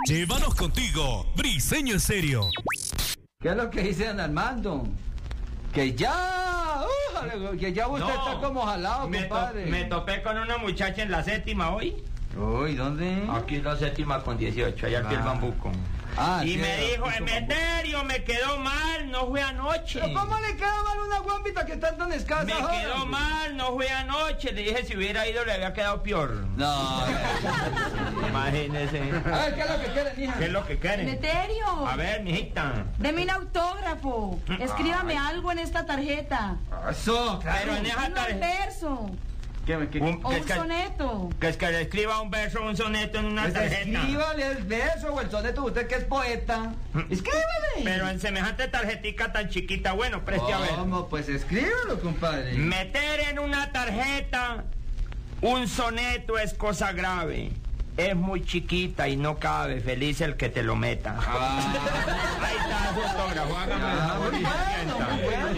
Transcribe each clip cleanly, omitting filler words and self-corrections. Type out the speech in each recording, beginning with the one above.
Llévanos contigo, Briseño en serio. ¿Qué es lo que dice don Armando? Que ya usted está como jalado, compadre. Me topé con una muchacha en la séptima hoy. Uy, ¿dónde? Aquí en la séptima con 18, allá al pie del Bambuco. Y sí, me dijo, Emeterio, me quedó mal, no fue anoche. ¿Pero cómo le queda mal una guambita que está tan escasa? Me quedó mal, no fue anoche. Le dije, si hubiera ido le había quedado peor. No. Imagínese. A ver, ¿qué es lo que quieren, hija? ¿Qué es lo que quieren? Emeterio. A ver, mijita. Deme un autógrafo. Escríbame algo en esta tarjeta. Eso, claro. Pero en esa Un tarjeta. verso. Un soneto. Que le escriba un verso o un soneto en una Pues tarjeta. escríbale el verso o el soneto, usted que es poeta. Escríbale. Pero en semejante tarjetica tan chiquita, bueno, preste a ver. ¿Cómo? Pues escríbelo, compadre. Meter en una tarjeta un soneto es cosa grave. Es muy chiquita y no cabe. Feliz el que te lo meta. Ahí está su autógrafo. Hágame muy bueno.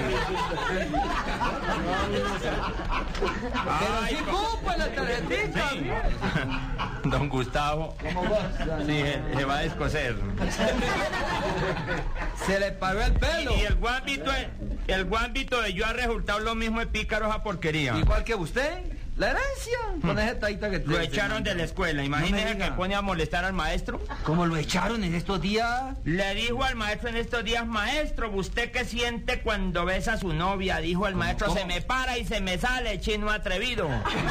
Pero sí cupo la tarjetita. Sí. Don Gustavo. ¿Cómo vas? Sí, se va a descoser. Se le paró el pelo. Y el guambito de yo ha resultado lo mismo de pícaro esa porquería. Igual que usted. La herencia. Con esa taita que Lo echaron de la escuela. Imagínese que pone a molestar al maestro. ¿Cómo lo echaron en estos días? Le dijo al maestro en estos días, maestro, ¿usted qué siente cuando besa a su novia? Dijo el maestro, ¿Cómo? se me para y se me sale, chino atrevido.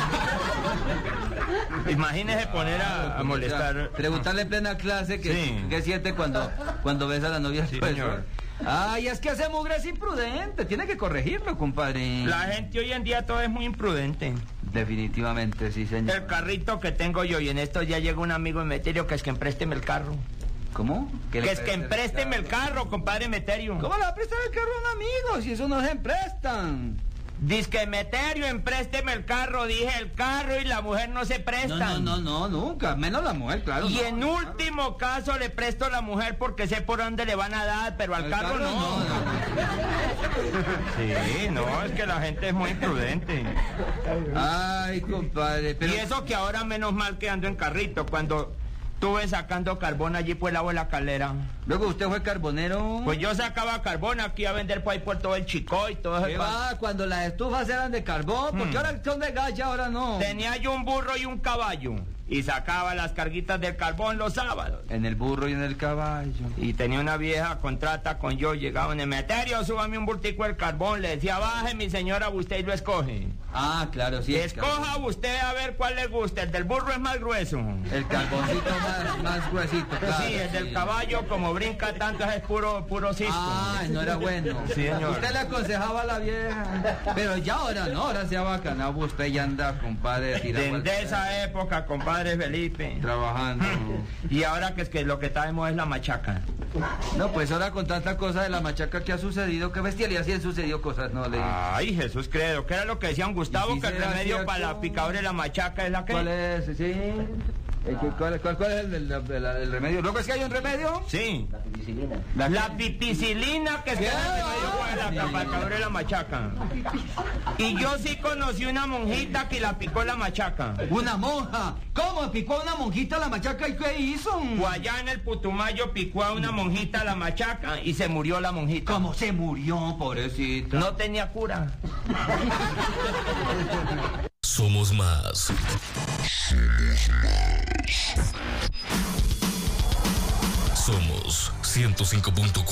Imagínese poner a molestar. Preguntarle en plena clase qué siente cuando besa a la novia. Sí, pues, señor. Ay, es que ese mugre es imprudente. Tiene que corregirlo, compadre. La gente hoy en día todo es muy imprudente. Definitivamente, sí, señor. El carrito que tengo yo, y en estos días llega un amigo Emeterio que es que emprésteme el carro. ¿Cómo? Que es que emprésteme el carro, compadre Emeterio. ¿Cómo le va a prestar el carro a un amigo si eso no se emprestan? Dice que Emeterio, emprésteme el carro. Dije, el carro y la mujer no se prestan. No, nunca. Menos la mujer, claro. Y en último caso le presto a la mujer porque sé por dónde le van a dar, pero al carro no. Sí, no, es que la gente es muy imprudente. Ay, compadre, pero... Y eso que ahora menos mal que ando en carrito, cuando estuve sacando carbón allí por el lado de la calera. Luego usted fue carbonero. Pues yo sacaba carbón aquí a vender por ahí por todo el Chicó y todo ¿Qué eso. va? Cuando las estufas eran de carbón, porque ahora son de gas y ahora no. Tenía yo un burro y un caballo y sacaba las carguitas del carbón los sábados. En el burro y en el caballo. Y tenía una vieja contrata con yo, llegaba en Emeterio, súbame un bultico del carbón, le decía, baje mi señora, usted y lo escoge. Ah, claro, sí. Escoja usted a ver cuál le gusta, el del burro es más grueso. El carboncito más gruesito, claro. Sí, el del caballo, como brinca tanto, es puro cisto. Ah, no era bueno. Sí, señor. Usted le aconsejaba a la vieja. Pero ya ahora no, ahora se ha bacanado, usted ya anda, compadre. Desde esa época, compadre Felipe. Trabajando. Y ahora que es que lo que traemos es la machaca. No, pues ahora con tanta cosa de la machaca que ha sucedido, qué bestialidad, si han sucedido cosas, no le... Ay, Jesús credo, ¿qué era lo que decía un Gustavo? ¿Y si Que el será remedio cierto? para la picadura de la machaca es la que... ¿Cuál es? Sí. ¿Cuál es el remedio? ¿Luego es que hay un remedio? Sí. La pipicilina que está en el remedio para la picadura de la machaca. Y yo sí conocí una monjita que la picó la machaca. ¿Una monja? ¿Cómo picó una monjita la machaca y qué hizo? O allá en el Putumayo picó a una monjita la machaca y se murió la monjita. ¿Cómo se murió, pobrecita? No tenía cura. Somos más. Somos 105.4.